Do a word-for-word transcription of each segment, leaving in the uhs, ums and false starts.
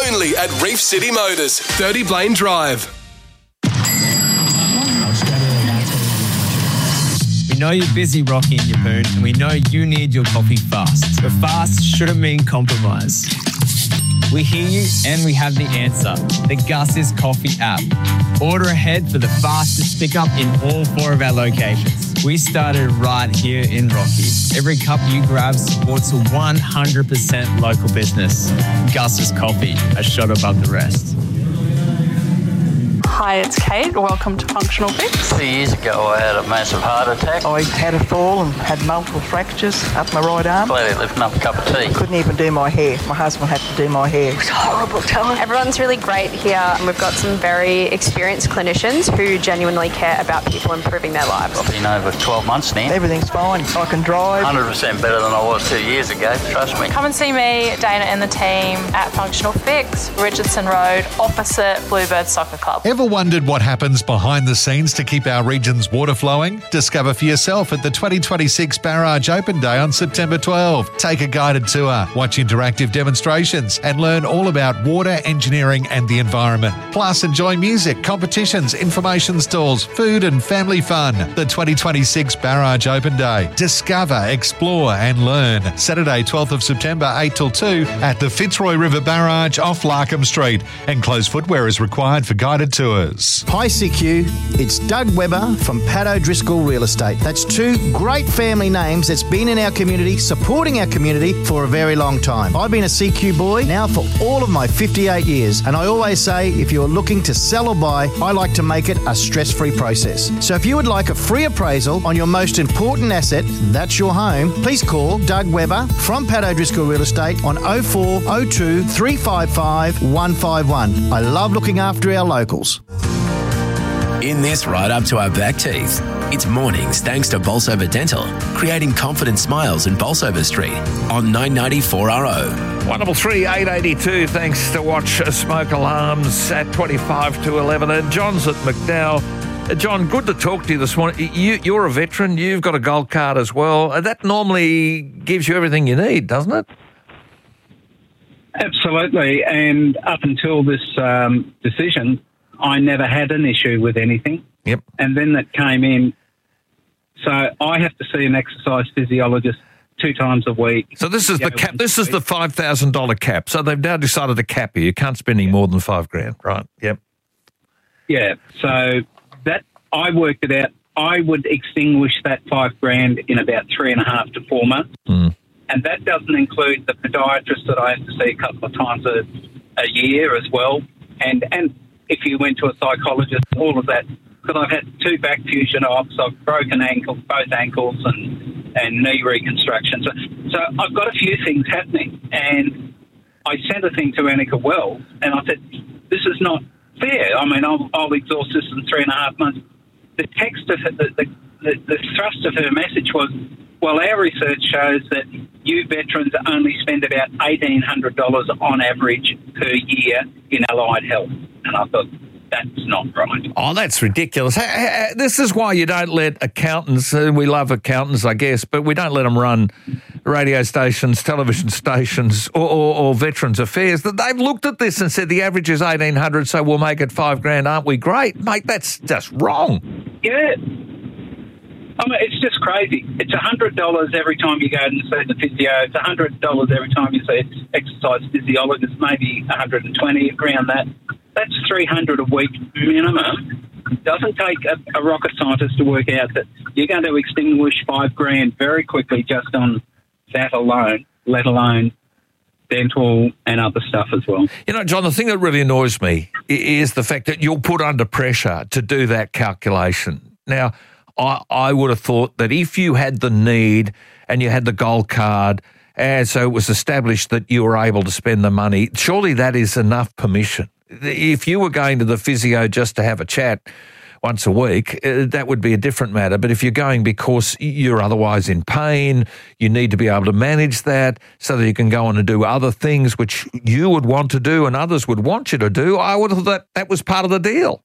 Only at Reef City Motors, thirty Blaine Drive. We know you're busy, Rocky and Yapoon, and we know you need your coffee fast. But fast shouldn't mean compromise. We hear you and we have the answer. The Gus's Coffee app. Order ahead for the fastest pickup in all four of our locations. We started right here in Rocky. Every cup you grab supports a one hundred percent local business. Gus's Coffee, a shot above the rest. Hi, it's Kate. Welcome to Functional Fix. Two years ago, I had a massive heart attack. I had a fall and had multiple fractures up my right arm. Bloody lifting up a cup of tea. Couldn't even do my hair. My husband had to do my hair. It was horrible, telling. Everyone's really great here. We've got some very experienced clinicians who genuinely care about people improving their lives. I've been over twelve months now. Everything's fine. I can drive. one hundred percent better than I was two years ago, trust me. Come and see me, Dana and the team at Functional Fix, Richardson Road, opposite Bluebird Soccer Club. Ever wondered what happens behind the scenes to keep our region's water flowing? Discover for yourself at the twenty twenty-six Barrage Open Day on September twelfth. Take a guided tour, watch interactive demonstrations, and learn all about water, engineering, and the environment. Plus, enjoy music, competitions, information stalls, food, and family fun. The twenty twenty-six Barrage Open Day. Discover, explore, and learn. Saturday, twelfth of September, eight till two at the Fitzroy River Barrage off Larkham Street. Enclosed footwear is required for guided tours. Hi C Q, it's Doug Webber from Pat O'Driscoll Real Estate. That's two great family names that's been in our community, supporting our community for a very long time. I've been a C Q boy now for all of my fifty-eight years, and I always say if you're looking to sell or buy, I like to make it a stress-free process. So if you would like a free appraisal on your most important asset, that's your home, please call Doug Webber from Pat O'Driscoll Real Estate on oh four oh two, three five five, one five one. I love looking after our locals. In this right up to our back teeth. It's mornings thanks to Bolsover Dental, creating confident smiles in Bolsover Street on nine ninety-four R O. one three three, eight eight two, thanks to Watch Smoke Alarms at twenty-five to eleven. And John's at McDowell. Uh, John, good to talk to you this morning. You, you're a veteran. You've got a gold card as well. Uh, that normally gives you everything you need, doesn't it? Absolutely. And up until this um, decision, I never had an issue with anything. Yep. And then that came in. So I have to see an exercise physiologist two times a week. So this is the cap. This is the five thousand dollars cap. So they've now decided to cap you. You can't spend any more than five grand, right? Yep. Yeah. So that I worked it out. I would extinguish that five grand in about three and a half to four months. Mm. And that doesn't include the podiatrist that I have to see a couple of times a, a year as well. And, and, if you went to a psychologist, all of that, because I've had two back fusion ops, I've broken ankles, both ankles, and, and knee reconstruction. So, so I've got a few things happening. And I sent a thing to Annika Wells, and I said, this is not fair. I mean, I'll, I'll exhaust this in three and a half months. The text of it, the, the, the, the thrust of her message was, well, our research shows that you veterans only spend about eighteen hundred dollars on average per year in allied health. And I thought, that's not right. Oh, that's ridiculous. This is why you don't let accountants, uh, we love accountants, I guess, but we don't let them run radio stations, television stations, or, or, or Veterans Affairs. They've looked at this and said the average is eighteen hundred, so we'll make it five grand. Aren't we great? Mate, that's just wrong. Yeah. I mean, it's just crazy. It's one hundred dollars every time you go and see the physio. It's one hundred dollars every time you see an exercise physiologist, maybe one hundred twenty dollars around that. That's three hundred dollars a week minimum. It doesn't take a, a rocket scientist to work out that you're going to extinguish five grand very quickly just on that alone, let alone dental and other stuff as well. You know, John, the thing that really annoys me is the fact that you're put under pressure to do that calculation. Now, I, I would have thought that if you had the need and you had the gold card, and so it was established that you were able to spend the money, surely that is enough permission. If you were going to the physio just to have a chat once a week, uh, that would be a different matter. But if you're going because you're otherwise in pain, you need to be able to manage that so that you can go on and do other things which you would want to do and others would want you to do, I would have thought that, that was part of the deal.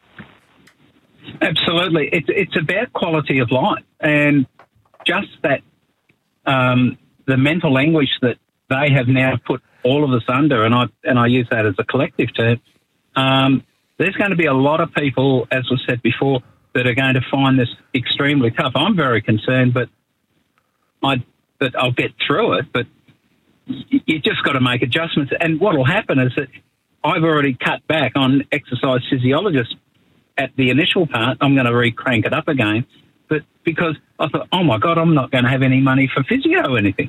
Absolutely. It's it's about quality of life and just that um, the mental anguish that they have now put all of us under, and I and I use that as a collective term, um, there's going to be a lot of people, as was said before, that are going to find this extremely tough. I'm very concerned, but I but I'll get through it. But you, you just got to make adjustments. And what will happen is that I've already cut back on exercise physiologists at the initial part. I'm going to re-crank it up again. But because I thought, oh, my God, I'm not going to have any money for physio or anything.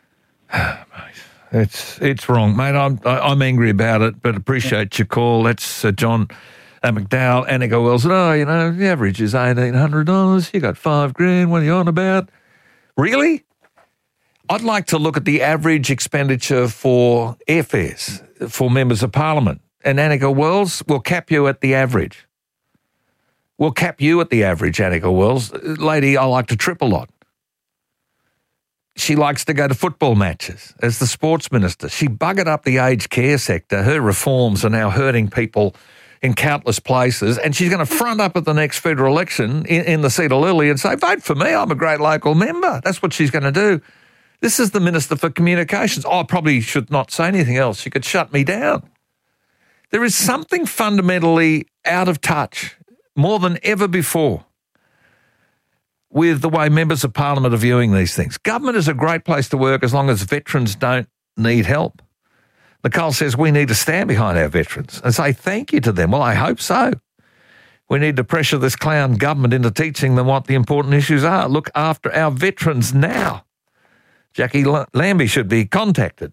It's it's wrong, mate. I'm I'm angry about it, but appreciate your call. That's uh, John uh, McDowell. Annika Wells. Oh, you know, the average is eighteen hundred dollars. You got five grand. What are you on about? Really? I'd like to look at the average expenditure for airfares for members of parliament. And Annika Wells will cap you at the average. We'll cap you at the average, Annika Wells. Lady, I like to trip a lot. She likes to go to football matches as the sports minister. She buggered up the aged care sector. Her reforms are now hurting people in countless places, and she's going to front up at the next federal election in, in the seat of Lily and say, vote for me, I'm a great local member. That's what she's going to do. This is the Minister for Communications. I probably should not say anything else. She could shut me down. There is something fundamentally out of touch, more than ever before, with the way members of parliament are viewing these things. Government is a great place to work as long as veterans don't need help. Nicole says we need to stand behind our veterans and say thank you to them. Well, I hope so. We need to pressure this clown government into teaching them what the important issues are. Look after our veterans now. Jackie Lambie should be contacted.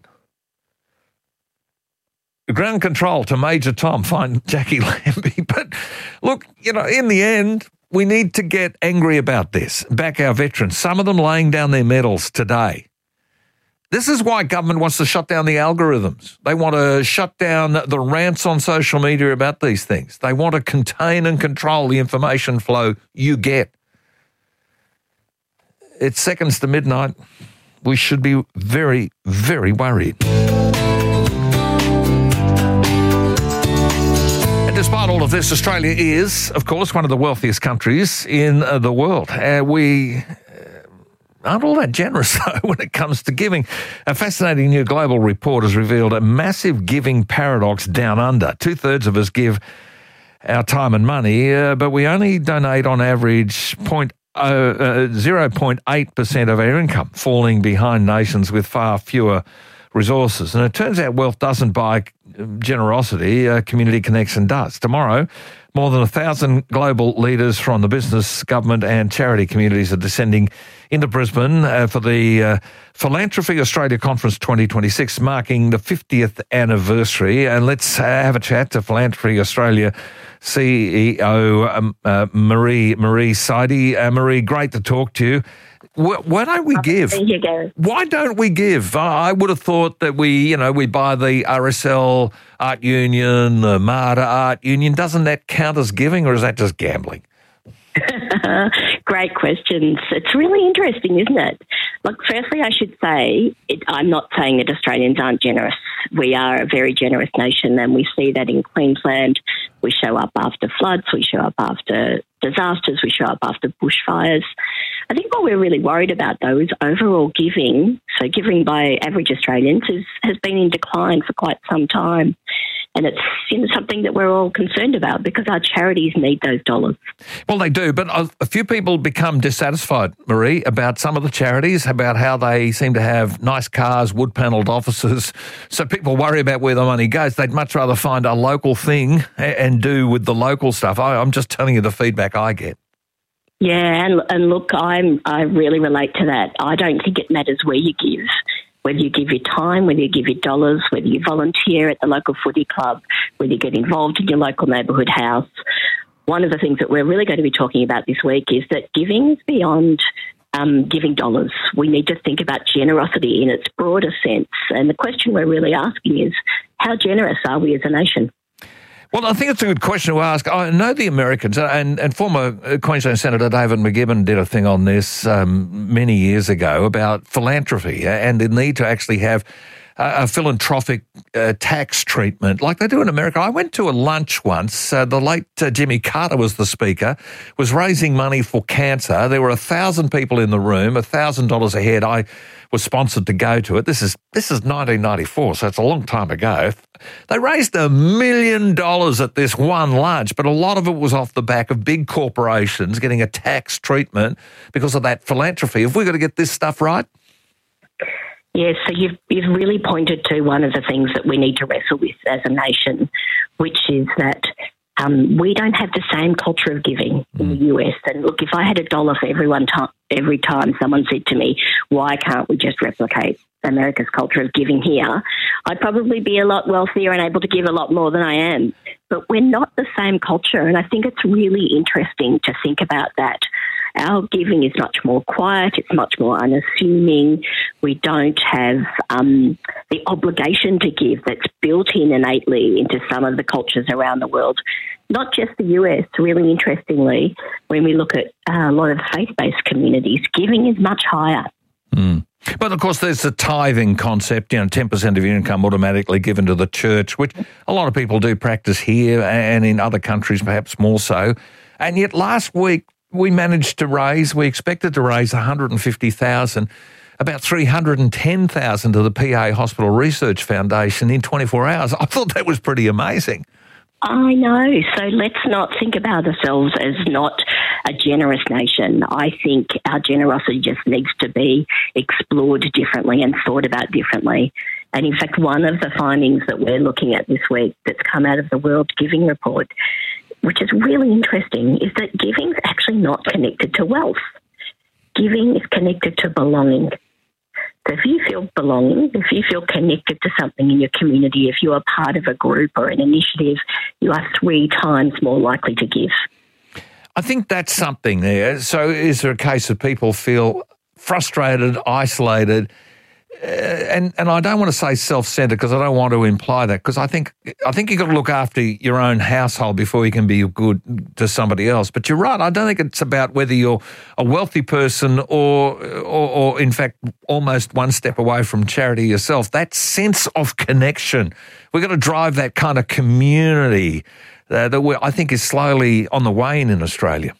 Ground control to Major Tom. Find Jackie Lambie. But look, you know, in the end, we need to get angry about this, back our veterans, some of them laying down their medals today. This is why government wants to shut down the algorithms. They want to shut down the rants on social media about these things. They want to contain and control the information flow you get. It's seconds to midnight. We should be very, very worried. Despite all of this, Australia is, of course, one of the wealthiest countries in uh, the world. Uh, we uh, aren't all that generous, though, when it comes to giving. A fascinating new global report has revealed a massive giving paradox down under. Two-thirds of us give our time and money, uh, but we only donate on average zero point eight percent of our income, falling behind nations with far fewer resources. And it turns out wealth doesn't buy generosity, uh, Community Connection does. Tomorrow, more than a thousand global leaders from the business, government and charity communities are descending into Brisbane uh, for the uh, Philanthropy Australia Conference twenty twenty-six, marking the fiftieth anniversary. And let's uh, have a chat to Philanthropy Australia C E O um, uh, Marie Marie Seide. Uh, Marie, great to talk to you. Why don't we give? Thank you, Gary. Why don't we give? I would have thought that we, you know, we buy the R S L Art Union, the MARTA Art Union. Doesn't that count as giving, or is that just gambling? Great questions. It's really interesting, isn't it? Look, firstly, I should say it, I'm not saying that Australians aren't generous. We are a very generous nation, and we see that in Queensland. We show up after floods. We show up after disasters. We show up after bushfires. I think what we're really worried about, though, is overall giving. So giving by average Australians is, has been in decline for quite some time. And it's you know, something that we're all concerned about because our charities need those dollars. Well, they do, but a few people become dissatisfied, Marie, about some of the charities, about how they seem to have nice cars, wood-panelled offices. So people worry about where the money goes. They'd much rather find a local thing and do with the local stuff. I, I'm just telling you the feedback I get. Yeah, and, and look, I'm, I really relate to that. I don't think it matters where you give. Whether you give your time, whether you give your dollars, whether you volunteer at the local footy club, whether you get involved in your local neighbourhood house. One of the things that we're really going to be talking about this week is that giving is beyond um, giving dollars. We need to think about generosity in its broader sense. And the question we're really asking is, how generous are we as a nation? Well, I think it's a good question to ask. I know the Americans, and, and former Queensland Senator David McGibbon did a thing on this um, many years ago about philanthropy and the need to actually have uh, a philanthropic uh, tax treatment like they do in America. I went to a lunch once. Uh, the late uh, Jimmy Carter was the speaker, was raising money for cancer. There were a thousand people in the room, a thousand dollars a head. I was sponsored to go to it. This is this is nineteen ninety-four, so it's a long time ago. They raised a million dollars at this one lunch, but a lot of it was off the back of big corporations getting a tax treatment because of that philanthropy. Have we got to get this stuff right? Yes, so you've, you've really pointed to one of the things that we need to wrestle with as a nation, which is that um, we don't have the same culture of giving in the U S. And look, if I had a dollar for everyone t- every time someone said to me, why can't we just replicate America's culture of giving here, I'd probably be a lot wealthier and able to give a lot more than I am. But we're not the same culture, and I think it's really interesting to think about that. Our giving is much more quiet, it's much more unassuming. We don't have um, the obligation to give that's built in innately into some of the cultures around the world. Not just the U S, really interestingly, when we look at uh, a lot of faith-based communities, giving is much higher. Mm. But, of course, there's the tithing concept, you know, ten percent of your income automatically given to the church, which a lot of people do practice here and in other countries perhaps more so. And yet last week we managed to raise, we expected to raise one hundred fifty thousand dollars, about three hundred ten thousand dollars to the P A Hospital Research Foundation in twenty-four hours. I thought that was pretty amazing. I know. So let's not think about ourselves as not a generous nation. I think our generosity just needs to be explored differently and thought about differently. And in fact, one of the findings that we're looking at this week that's come out of the World Giving Report, which is really interesting, is that giving is actually not connected to wealth. Giving is connected to belonging. So if you feel belonging, if you feel connected to something in your community, if you are part of a group or an initiative, you are three times more likely to give. I think that's something there. So is there a case of people feel frustrated, isolated, uh, and and I don't want to say self-centered because I don't want to imply that, because I think I think you've got to look after your own household before you can be good to somebody else. But you're right. I don't think it's about whether you're a wealthy person or, or, or in fact, almost one step away from charity yourself. That sense of connection, we've got to drive that kind of community uh, that we, I think is slowly on the wane in Australia.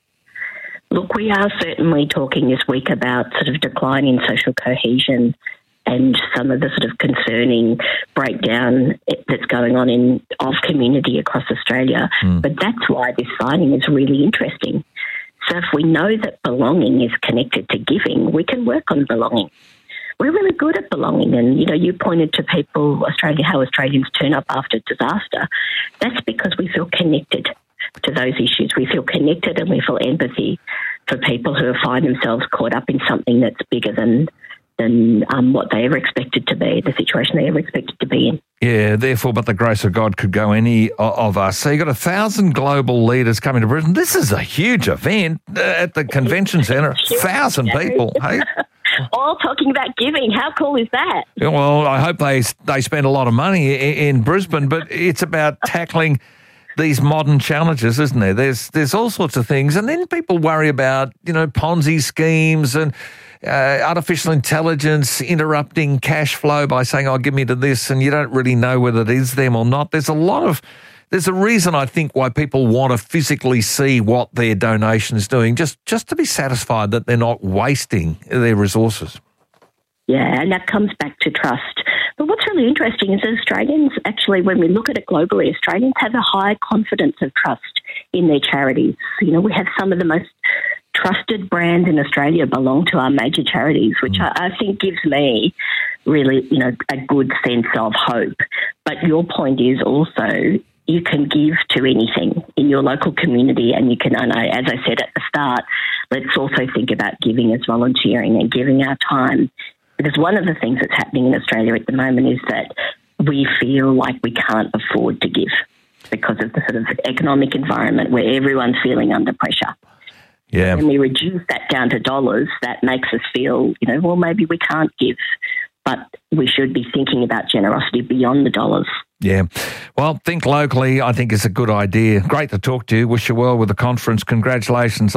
Look, we are certainly talking this week about sort of decline in social cohesion and some of the sort of concerning breakdown that's going on in of community across Australia. Mm. But that's why this finding is really interesting. So if we know that belonging is connected to giving, we can work on belonging. We're really good at belonging. And, you know, you pointed to people, Australia, how Australians turn up after disaster. That's because we feel connected to those issues. We feel connected and we feel empathy for people who find themselves caught up in something that's bigger than than um, what they ever expected to be, the situation they ever expected to be in. Yeah, therefore, but the grace of God could go any of us. So you've got a thousand global leaders coming to Brisbane. This is a huge event at the convention centre. A thousand people, hey? All talking about giving. How cool is that? Yeah, well, I hope they they spend a lot of money in, in Brisbane, but it's about tackling these modern challenges, isn't there? There's there's all sorts of things. And then people worry about, you know, Ponzi schemes and uh, artificial intelligence interrupting cash flow by saying, oh, give me to this, and you don't really know whether it is them or not. There's a lot of, there's a reason, I think, why people want to physically see what their donation is doing, just, just to be satisfied that they're not wasting their resources. Yeah, and that comes back to trust. But what's really interesting is that Australians, actually, when we look at it globally, Australians have a high confidence of trust in their charities. You know, we have some of the most trusted brands in Australia belong to our major charities, which mm. I, I think gives me really, you know, a good sense of hope. But your point is also you can give to anything in your local community, and you can, I know, as I said at the start, let's also think about giving as volunteering and giving our time. Because one of the things that's happening in Australia at the moment is that we feel like we can't afford to give because of the sort of economic environment where everyone's feeling under pressure. Yeah. When we reduce that down to dollars, that makes us feel, you know, well, maybe we can't give, but we should be thinking about generosity beyond the dollars. Yeah. Well, think locally, I think is a good idea. Great to talk to you. Wish you well with the conference. Congratulations on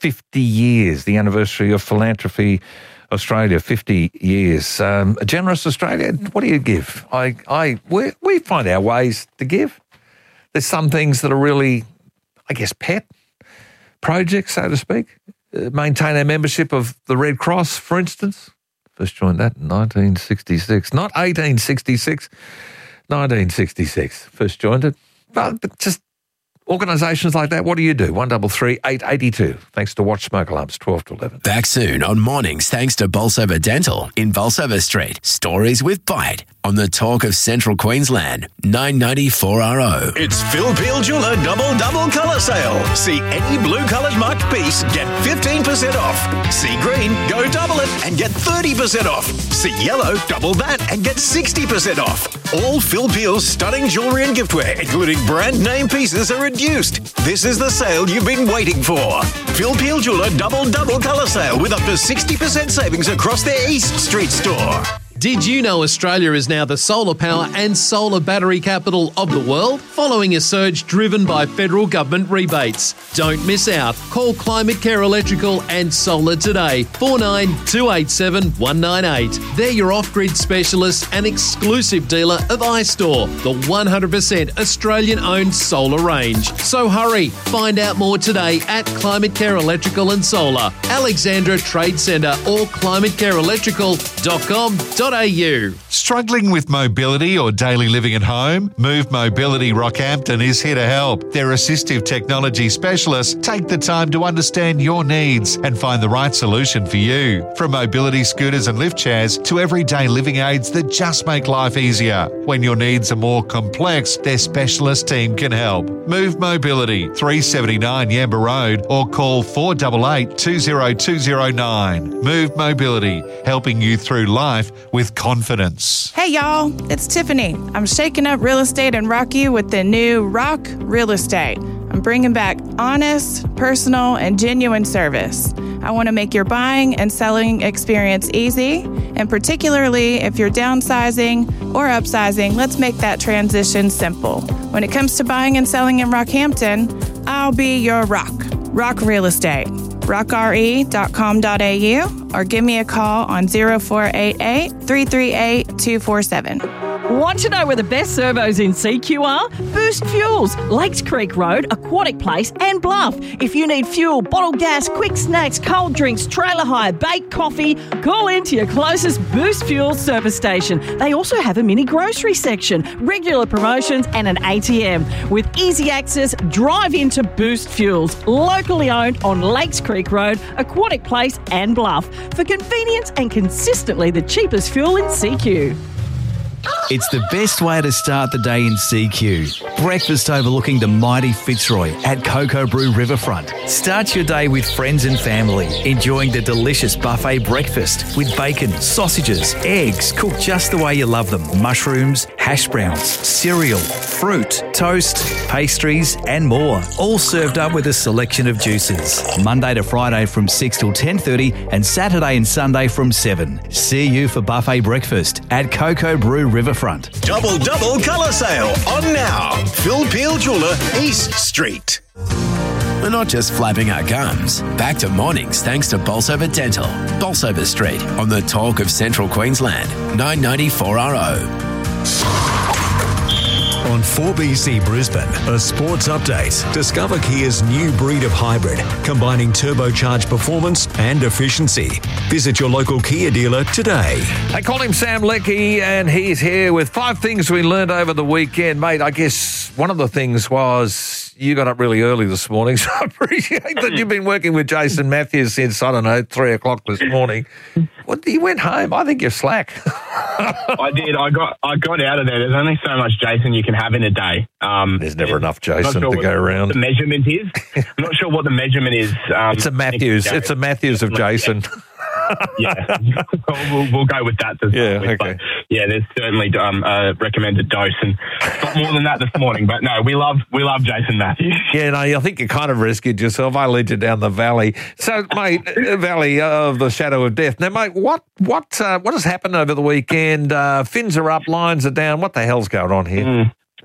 fifty years, the anniversary of Philanthropy Australia, fifty years. Um, a generous Australia, what do you give? I, I, we, we find our ways to give. There's some things that are really, I guess, pet projects, so to speak. Uh, maintain our membership of the Red Cross, for instance. First joined that in nineteen sixty-six, not eighteen sixty-six, nineteen sixty-six. First joined it. But just organisations like that, what do you do? one double three eight eight two. Thanks to Watch Smoke Alarms, twelve to eleven. Back soon on Mornings thanks to Bolsover Dental in Bolsover Street. Stories with Bite on the Talk of Central Queensland, nine ninety-four R O. It's Phil Peel Jeweller Double Double Colour Sale. See any blue coloured marked piece, get fifteen percent off. See green, go double it and get thirty percent off. See yellow, double that and get sixty percent off. All Phil Peel's stunning jewellery and giftware, including brand name pieces, are reduced. This is the sale you've been waiting for. Phil Peel Jeweller Double Double Colour Sale with up to sixty percent savings across their East Street store. Did you know Australia is now the solar power and solar battery capital of the world, following a surge driven by federal government rebates? Don't miss out. Call Climate Care Electrical and Solar today, four nine two eight seven one nine eight. They're your off-grid specialists and exclusive dealer of iStore, the one hundred percent Australian-owned solar range. So hurry, find out more today at Climate Care Electrical and Solar, Alexandra Trade Centre or climate care electrical dot com dot a u. Struggling with mobility or daily living at home? Move Mobility Rockhampton is here to help. Their assistive technology specialists take the time to understand your needs and find the right solution for you. From mobility scooters and lift chairs to everyday living aids that just make life easier. When your needs are more complex, their specialist team can help. Move Mobility, three seventy-nine Yamba Road, or call four eight eight, two zero two zero nine. Move Mobility, helping you through life with confidence. Hey y'all, it's Tiffany. I'm shaking up real estate in Rocky with the new Rock Real Estate. I'm bringing back honest, personal, and genuine service. I want to make your buying and selling experience easy, and particularly if you're downsizing or upsizing, let's make that transition simple. When it comes to buying and selling in Rockhampton, I'll be your rock. Rock Real Estate. rock r e dot com dot a u or give me a call on zero four eight eight, three three eight, two four seven. Want to know where the best servos in C Q are? Boost Fuels, Lakes Creek Road, Aquatic Place and Bluff. If you need fuel, bottled gas, quick snacks, cold drinks, trailer hire, baked coffee, call into your closest Boost Fuels service station. They also have a mini grocery section, regular promotions and an A T M. With easy access, drive into Boost Fuels, locally owned on Lakes Creek Road, Aquatic Place and Bluff. For convenience and consistently the cheapest fuel in C Q. It's the best way to start the day in C Q. Breakfast overlooking the mighty Fitzroy at Cocoa Brew Riverfront. Start your day with friends and family, enjoying the delicious buffet breakfast with bacon, sausages, eggs cooked just the way you love them, mushrooms, hash browns, cereal, fruit, toast, pastries and more. All served up with a selection of juices. Monday to Friday from six till ten thirty and Saturday and Sunday from seven. See you for buffet breakfast at Cocoa Brew Riverfront. Double Double Colour Sale on now. Phil Peel Jeweller, East Street. We're not just flapping our gums. Back to mornings thanks to Bolsover Dental, Bolsover Street on the Talk of Central Queensland, nine ninety-four R O. On four B C Brisbane, a sports update. Discover Kia's new breed of hybrid, combining turbocharged performance and efficiency. Visit your local Kia dealer today. I call him Sam Leckie, and he's here with five things we learned over the weekend. Mate, I guess one of the things was you got up really early this morning, so I appreciate that you've been working with Jason Matthews since, I don't know, three o'clock this morning. Well, you went home. I think you're slack. I did. I got I got out of there. There's only so much Jason you can have in a day. Um, There's never enough Jason sure to go around. The measurement is. I'm not sure what the measurement is. Um, it's a Matthews. It's a Matthews of Jason. Yeah, we'll, we'll go with that. To yeah, with. okay. But yeah, there's certainly um, a recommended dose, and not more than that this morning. But no, we love we love Jason Matthews. Yeah, no, I think you kind of rescued yourself. I led you down the valley. So, mate, valley of the shadow of death. Now, mate, what what uh, what has happened over the weekend? Uh, fins are up, lines are down. What the hell's going on here? Mm.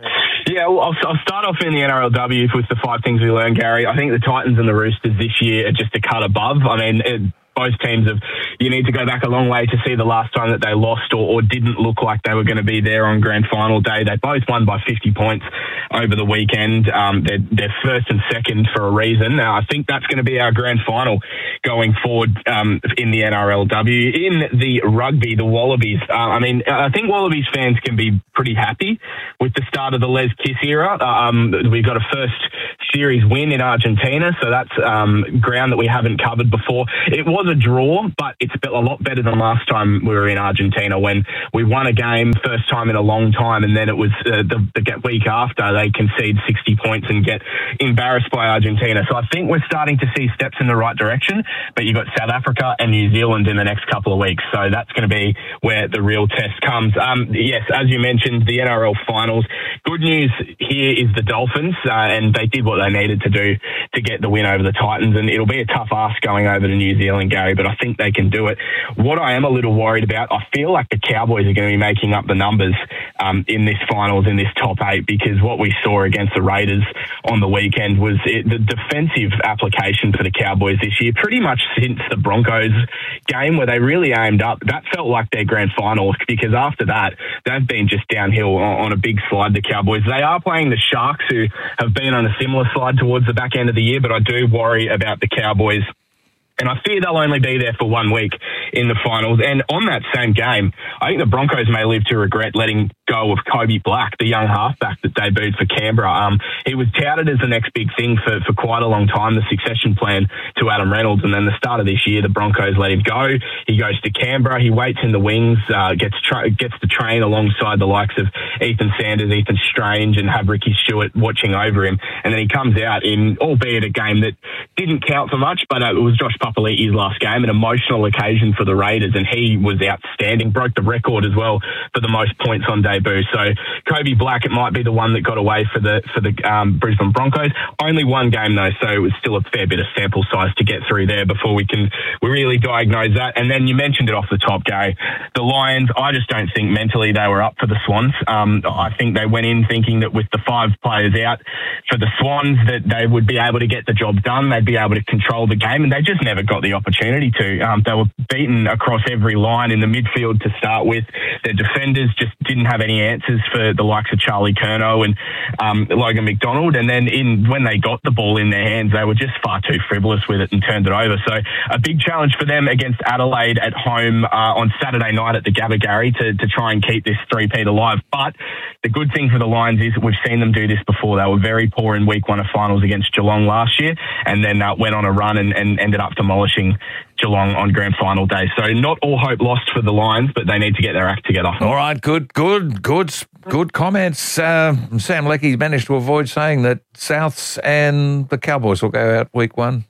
Yeah, well, I'll, I'll start off in the N R L W with the five things we learned, Gary. I think the Titans and the Roosters this year are just a cut above. I mean, it, both teams have, you need to go back a long way to see the last time that they lost or, or didn't look like they were going to be there on grand final day. They both won by fifty points over the weekend. Um, they're, they're first and second for a reason. Now, I think that's going to be our grand final going forward um, in the N R L W. In the rugby, the Wallabies, uh, I mean, I think Wallabies fans can be pretty happy with the start of the Les Kiss era. Um, we've got a first series win in Argentina, so that's um, ground that we haven't covered before. It was a draw, but it's a lot better than last time we were in Argentina when we won a game first time in a long time, and then it was uh, the, the week after they concede sixty points and get embarrassed by Argentina. So I think we're starting to see steps in the right direction, but you've got South Africa and New Zealand in the next couple of weeks, so that's going to be where the real test comes. Um, yes, as you mentioned, the N R L finals. Good news here is the Dolphins, uh, and they did what they needed to do to get the win over the Titans, and it'll be a tough ask going over to New Zealand, Gary, but I think they can do it. What I am a little worried about, I feel like the Cowboys are going to be making up the numbers um, in this finals, in this top eight, because what we saw against the Raiders on the weekend was it, the defensive application for the Cowboys this year, pretty much since the Broncos game where they really aimed up. That felt like their grand final, because after that, they've been just downhill on, on a big slide, the Cowboys. They are playing the Sharks, who have been on a similar slide towards the back end of the year, but I do worry about the Cowboys. And I fear they'll only be there for one week in the finals. And on that same game, I think the Broncos may live to regret letting go of Kobe Black, the young halfback that debuted for Canberra. Um, he was touted as the next big thing for, for quite a long time, the succession plan to Adam Reynolds. And then the start of this year, the Broncos let him go. He goes to Canberra. He waits in the wings, uh, gets tra- gets to train alongside the likes of Ethan Sanders, Ethan Strange, and have Ricky Stewart watching over him. And then he comes out in, albeit a game that didn't count for much, but uh, it was Josh Papali'i's last game, an emotional occasion for the Raiders, and he was outstanding, broke the record as well for the most points on debut. So Kobe Black, it might be the one that got away for the for the um, Brisbane Broncos. Only one game though, so it was still a fair bit of sample size to get through there before we can we really diagnose that. And then you mentioned it off the top, Gary, the Lions. I just don't think mentally they were up for the Swans. Um, I think they went in thinking that with the five players out for the Swans that they would be able to get the job done. They'd be able to control the game, and they just never got the opportunity to. Um, they were beaten across every line in the midfield to start with. Their defenders just didn't have any answers for the likes of Charlie Curnow and um, Logan McDonald. And then in when they got the ball in their hands, they were just far too frivolous with it and turned it over. So a big challenge for them against Adelaide at home uh, on Saturday night at the Gabba Gary to, to try and keep this three-peat alive. But the good thing for the Lions is we've seen them do this before. They were very poor in week one of finals against Geelong last year, and then uh, went on a run and, and ended up demolishing Geelong on grand final day. So not all hope lost for the Lions, but they need to get their act together. All right, good, good, good, good comments. Uh, Sam Leckie managed to avoid saying that Souths and the Cowboys will go out week one.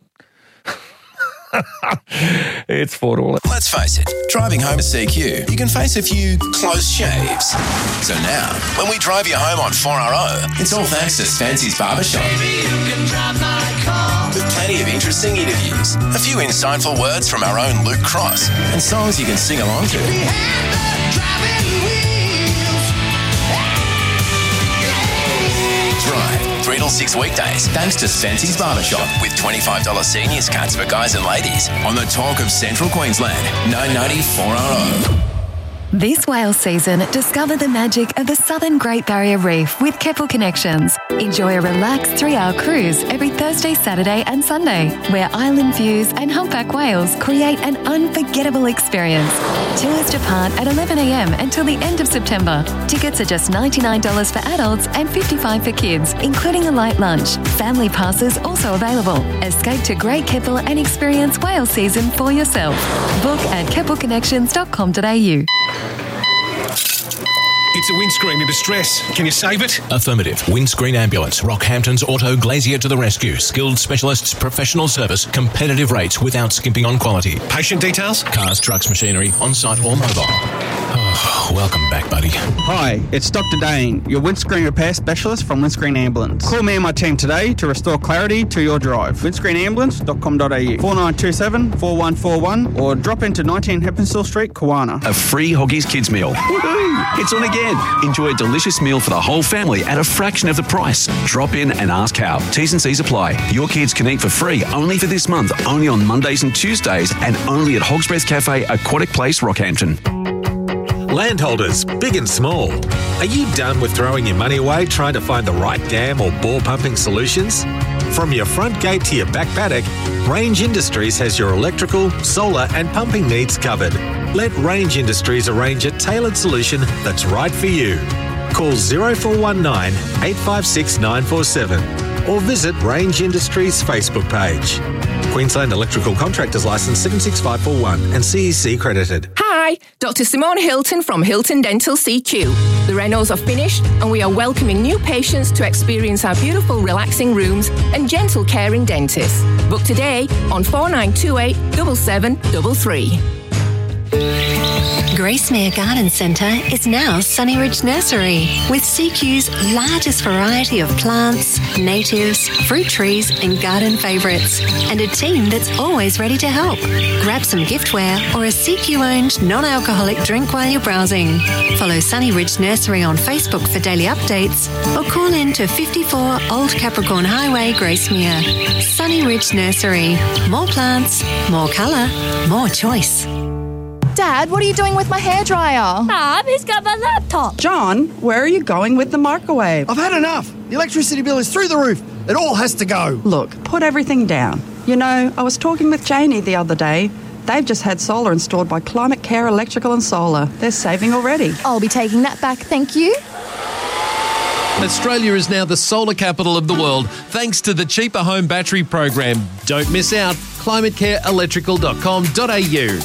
It's four to all. Let's face it, driving home to C Q, you can face a few close shaves. So now, when we drive you home on four R O, it's all thanks to Spency's Barbershop. With plenty of interesting interviews, a few insightful words from our own Luke Cross, and songs you can sing along to. Drive three till six weekdays thanks to Spency's Barbershop with twenty-five dollars seniors cuts for guys and ladies on the talk of Central Queensland, nine ninety four R O. This whale season, discover the magic of the Southern Great Barrier Reef with Keppel Connections. Enjoy a relaxed three-hour cruise every Thursday, Saturday and Sunday, where island views and humpback whales create an unforgettable experience. Tours depart at eleven a.m. until the end of September. Tickets are just ninety-nine dollars for adults and fifty-five dollars for kids, including a light lunch. Family passes also available. Escape to Great Keppel and experience whale season for yourself. Book at keppel connections dot com dot a u. It's a windscreen in distress. Can you save it? Affirmative. Windscreen Ambulance. Rockhampton's Auto Glazier to the rescue. Skilled specialists, professional service, competitive rates without skimping on quality. Patient details? Cars, trucks, machinery, on-site or mobile. Oh. welcome back, buddy. Hi, it's Doctor Dane, your windscreen repair specialist from Windscreen Ambulance. Call me and my team today to restore clarity to your drive. windscreen ambulance dot com dot a u, four nine two seven, four one four one, or drop into nineteen Heppenstall Street, Kawana. A free Hoggies Kids meal. Woohoo! It's on again. Enjoy a delicious meal for the whole family at a fraction of the price. Drop in and ask how. T's and C's apply. Your kids can eat for free only for this month, only on Mondays and Tuesdays, and only at Hog's Breath Cafe, Aquatic Place, Rockhampton. Landholders, big and small. Are you done with throwing your money away trying to find the right dam or bore pumping solutions? From your front gate to your back paddock, Range Industries has your electrical, solar and pumping needs covered. Let Range Industries arrange a tailored solution that's right for you. Call zero four one nine, eight five six, nine four seven or visit Range Industries Facebook page. Queensland Electrical Contractors Licence seven six five four one and C E C credited. Hi, Doctor Simone Hilton from Hilton Dental C Q. The renos are finished and we are welcoming new patients to experience our beautiful relaxing rooms and gentle caring dentists. Book today on four nine two eight, seven seven three three. Gracemere Garden Centre is now Sunnyridge Nursery, with C Q's largest variety of plants, natives, fruit trees and garden favourites, and a team that's always ready to help. Grab some giftware or a C Q-owned non-alcoholic drink while you're browsing. Follow Sunnyridge Nursery on Facebook for daily updates or call in to fifty-four Old Capricorn Highway, Gracemere. Sunnyridge Nursery. More plants, more colour, more choice. Dad, what are you doing with my hairdryer? Mum, he's got my laptop. John, where are you going with the microwave? I've had enough. The electricity bill is through the roof. It all has to go. Look, put everything down. You know, I was talking with Janie the other day. They've just had solar installed by Climate Care Electrical and Solar. They're saving already. I'll be taking that back, thank you. Australia is now the solar capital of the world thanks to the Cheaper Home Battery Program. Don't miss out. climate care electrical dot com dot a u.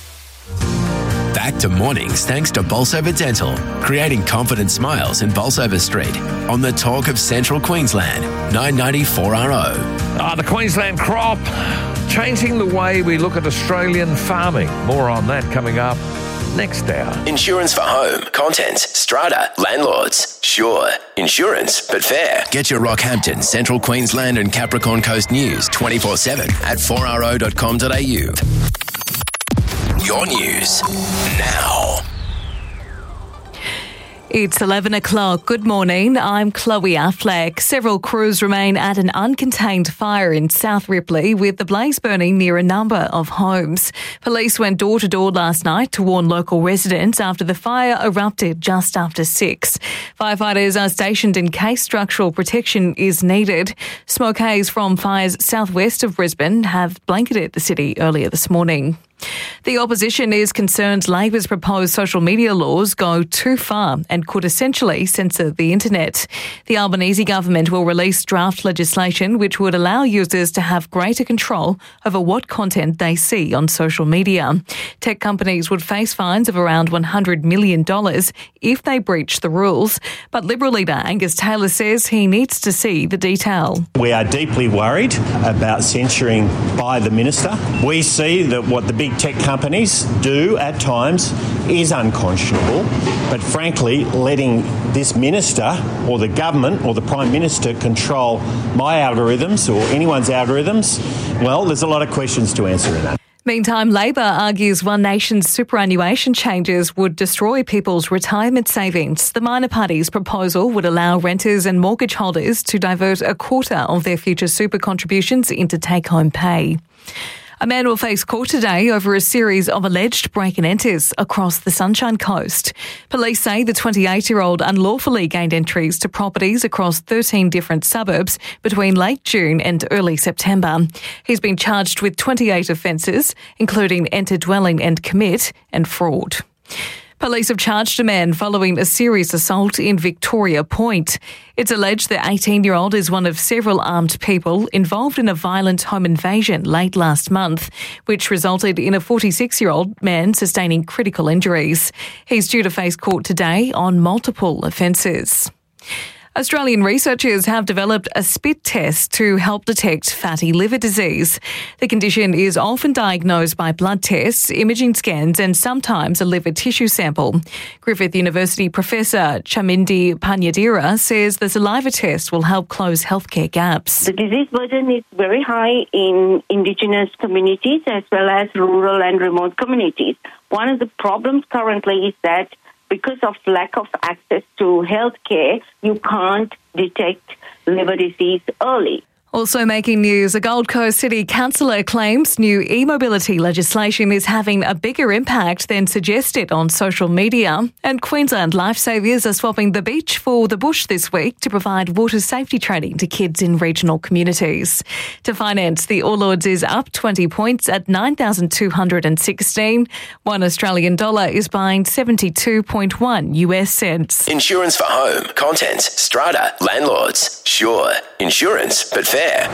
Back to mornings thanks to Bolsover Dental, creating confident smiles in Bolsover Street on the talk of Central Queensland, nine ninety-four R O. Ah, the Queensland crop, changing the way we look at Australian farming. More on that coming up next hour. Insurance for home, contents, strata, landlords. Sure, insurance, but fair. Get your Rockhampton, Central Queensland and Capricorn Coast news twenty-four seven at four r o dot com dot a u. Your news now. It's eleven o'clock. Good morning. I'm Chloe Affleck. Several crews remain at an uncontained fire in South Ripley, with the blaze burning near a number of homes. Police went door to door last night to warn local residents after the fire erupted just after six. Firefighters are stationed in case structural protection is needed. Smoke haze from fires southwest of Brisbane have blanketed the city earlier this morning. The opposition is concerned Labor's proposed social media laws go too far and could essentially censor the internet. The Albanese government will release draft legislation which would allow users to have greater control over what content they see on social media. Tech companies would face fines of around one hundred million dollars if they breach the rules, but Liberal leader Angus Taylor says he needs to see the detail. We are deeply worried about censoring by the minister. We see that what the big tech companies do at times is unconscionable, but frankly, letting this minister or the government or the Prime Minister control my algorithms or anyone's algorithms, well, there's a lot of questions to answer in that. Meantime, Labor argues One Nation's superannuation changes would destroy people's retirement savings. The minor party's proposal would allow renters and mortgage holders to divert a quarter of their future super contributions into take-home pay. A man will face court today over a series of alleged break-and-enters across the Sunshine Coast. Police say the twenty-eight-year-old unlawfully gained entries to properties across thirteen different suburbs between late June and early September. He's been charged with twenty-eight offences, including enter dwelling and commit and fraud. Police have charged a man following a serious assault in Victoria Point. It's alleged the eighteen-year-old is one of several armed people involved in a violent home invasion late last month, which resulted in a forty-six-year-old man sustaining critical injuries. He's due to face court today on multiple offences. Australian researchers have developed a spit test to help detect fatty liver disease. The condition is often diagnosed by blood tests, imaging scans and sometimes a liver tissue sample. Griffith University Professor Chamindi Panyadira says the saliva test will help close healthcare gaps. The disease burden is very high in Indigenous communities as well as rural and remote communities. One of the problems currently is that because of lack of access to healthcare, you can't detect liver disease early. Also making news, a Gold Coast City councillor claims new e-mobility legislation is having a bigger impact than suggested on social media. And Queensland Lifesavers are swapping the beach for the bush this week to provide water safety training to kids in regional communities. To finance, the All Ords is up twenty points at nine thousand two hundred sixteen. One Australian dollar is buying seventy-two point one US cents. Insurance for home, contents, strata, landlords. Sure, insurance, but fair. nine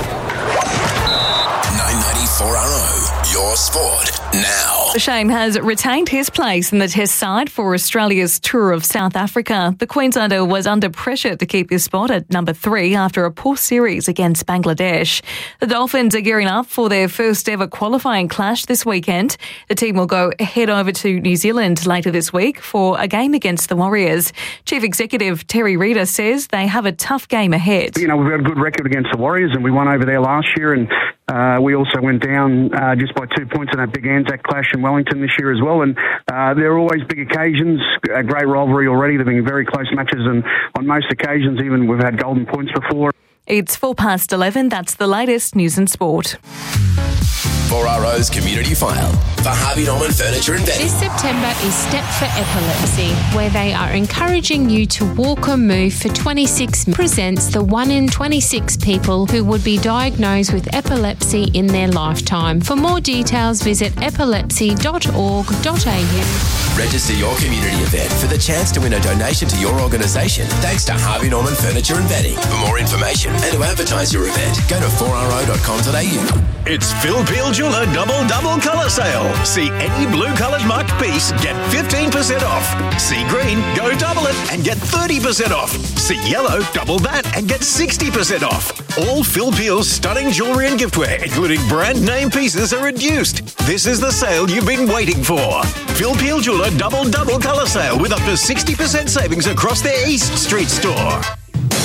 ninety-four R O, your sport now. Shane has retained his place in the Test side for Australia's tour of South Africa. The Queenslander was under pressure to keep his spot at number three after a poor series against Bangladesh. The Dolphins are gearing up for their first ever qualifying clash this weekend. The team will go head over to New Zealand later this week for a game against the Warriors. Chief Executive Terry Reader says they have a tough game ahead. You know, we've got a good record against the Warriors and we won over there last year, and uh, we also went down uh, just by two points in that big Anzac clash in Wellington this year as well. And uh, there are always big occasions, a great rivalry already. There have been very close matches, and on most occasions even we've had golden points before. It's four past eleven. That's the latest news and sport. four R O's Community File for Harvey Norman Furniture and Bedding. This September is Step for Epilepsy, where they are encouraging you to walk or move for twenty-six presents the one in twenty-six people who would be diagnosed with epilepsy in their lifetime. For more details, visit epilepsy dot org dot a u. Register your community event for the chance to win a donation to your organisation thanks to Harvey Norman Furniture and Bedding. For more information and to advertise your event, go to four r o dot com dot a u. It's Phil Peel Jeweller Double Double Colour Sale. See any blue coloured marked piece, get fifteen percent off. See green, go double it and get thirty percent off. See yellow, double that and get sixty percent off. All Phil Peel's stunning jewellery and giftware, including brand name pieces, are reduced. This is the sale you've been waiting for. Phil Peel Jeweller Double Double Colour Sale with up to sixty percent savings across their East Street store.